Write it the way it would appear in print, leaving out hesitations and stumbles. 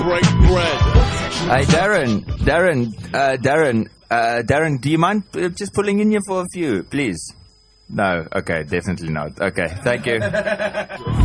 break bread. Hey, Darren, do you mind just pulling in here for a few, please? No, okay, definitely not. Okay, thank you.